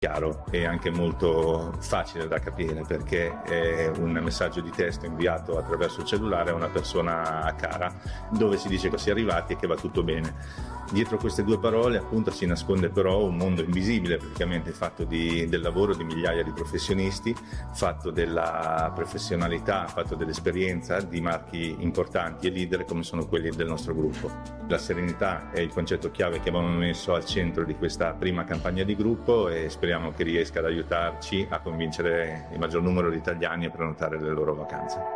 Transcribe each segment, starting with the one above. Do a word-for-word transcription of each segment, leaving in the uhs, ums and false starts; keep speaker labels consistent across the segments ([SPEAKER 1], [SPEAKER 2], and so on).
[SPEAKER 1] chiaro e anche molto facile da capire, perché è un messaggio di testo inviato attraverso il cellulare a una persona cara dove si dice che si è arrivati e che va tutto bene. Dietro queste due parole appunto si nasconde però un mondo invisibile, praticamente fatto di, del lavoro di migliaia di professionisti, fatto della professionalità, fatto dell'esperienza di marchi importanti e leader come sono quelli del nostro gruppo. La serenità è il concetto chiave che abbiamo messo al centro di questa prima campagna di gruppo e speriamo che riesca ad aiutarci a convincere il maggior numero di italiani a prenotare le loro vacanze.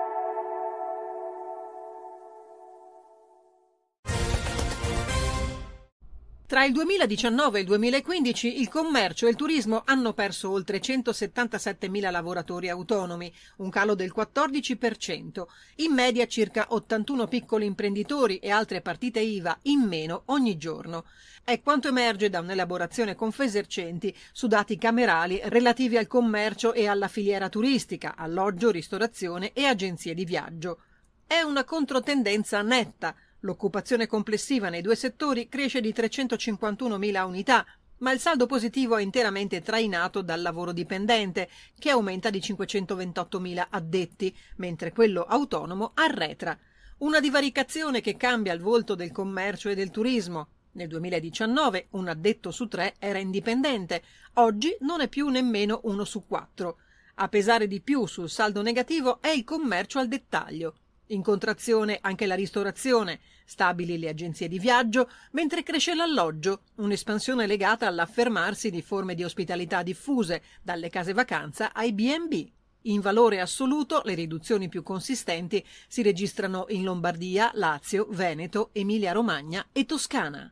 [SPEAKER 2] Tra il duemiladiciannove e il duemilaquindici il commercio e il turismo hanno perso oltre centosettantasettemila lavoratori autonomi, un calo del quattordici per cento, in media circa ottantuno piccoli imprenditori e altre partite I V A in meno ogni giorno. È quanto emerge da un'elaborazione Confesercenti su dati camerali relativi al commercio e alla filiera turistica, alloggio, ristorazione e agenzie di viaggio. È una controtendenza netta. L'occupazione complessiva nei due settori cresce di trecentocinquantunomila unità, ma il saldo positivo è interamente trainato dal lavoro dipendente, che aumenta di cinquecentoventottomila addetti, mentre quello autonomo arretra. Una divaricazione che cambia il volto del commercio e del turismo. Nel duemiladiciannove un addetto su tre era indipendente, oggi non è più nemmeno uno su quattro. A pesare di più sul saldo negativo è il commercio al dettaglio. In contrazione anche la ristorazione, stabili le agenzie di viaggio, mentre cresce l'alloggio, un'espansione legata all'affermarsi di forme di ospitalità diffuse, dalle case vacanza ai bi e bi. In valore assoluto le riduzioni più consistenti si registrano in Lombardia, Lazio, Veneto, Emilia-Romagna e Toscana.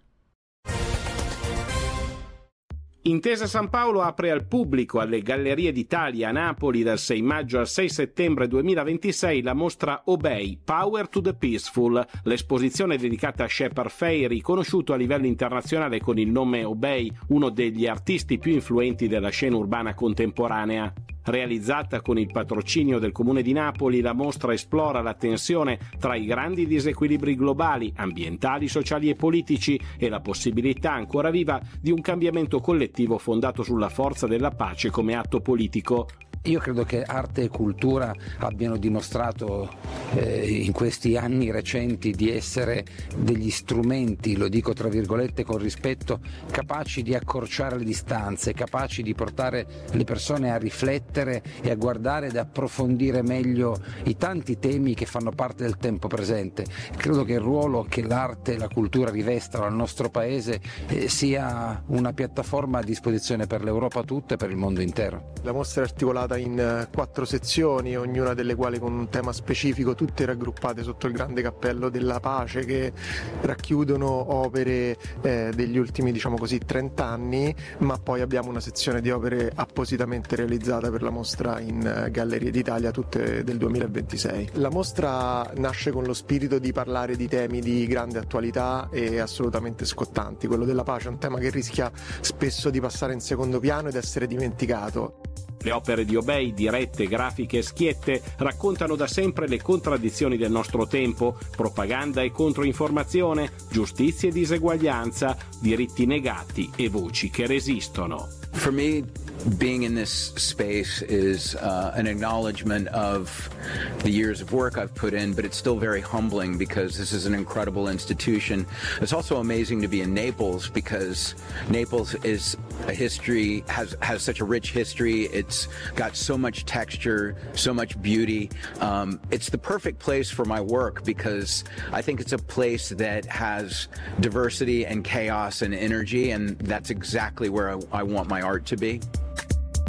[SPEAKER 3] Intesa San Paolo apre al pubblico alle Gallerie d'Italia a Napoli dal sei maggio al sei settembre duemilaventisei la mostra Obey, Power to the Peaceful, l'esposizione dedicata a Shepard Fairey, riconosciuto a livello internazionale con il nome Obey, uno degli artisti più influenti della scena urbana contemporanea. Realizzata con il patrocinio del Comune di Napoli, la mostra esplora la tensione tra i grandi disequilibri globali, ambientali, sociali e politici e la possibilità ancora viva di un cambiamento collettivo fondato sulla forza della pace come atto politico.
[SPEAKER 4] Io credo che arte e cultura abbiano dimostrato eh, in questi anni recenti di essere degli strumenti, lo dico tra virgolette con rispetto, capaci di accorciare le distanze, capaci di portare le persone a riflettere e a guardare ed approfondire meglio i tanti temi che fanno parte del tempo presente. Credo che il ruolo che l'arte e la cultura rivestano al nostro paese eh, sia una piattaforma a disposizione per l'Europa tutta e per il mondo intero.
[SPEAKER 5] La mostra è articolata in quattro sezioni, ognuna delle quali con un tema specifico, tutte raggruppate sotto il grande cappello della pace, che racchiudono opere eh, degli ultimi, diciamo così, trenta anni, ma poi abbiamo una sezione di opere appositamente realizzata per la mostra in uh, Gallerie d'Italia, tutte del duemilaventisei. La mostra nasce con lo spirito di parlare di temi di grande attualità e assolutamente scottanti. Quello della pace è un tema che rischia spesso di passare in secondo piano ed essere dimenticato.
[SPEAKER 3] Le opere di Obey, dirette, grafiche e schiette, raccontano da sempre le contraddizioni del nostro tempo: propaganda e controinformazione, giustizia e diseguaglianza, diritti negati e voci che resistono.
[SPEAKER 6] For me, being in this space is uh, an acknowledgement of the years of work I've put in, but it's still very humbling because this is an incredible institution. It's also amazing to be in Naples because Naples is a history, has, has such a rich history. It's got so much texture, so much beauty. Um, it's the perfect place for my work because I think it's a place that has diversity and chaos and energy, and that's exactly where I, I want my art to be.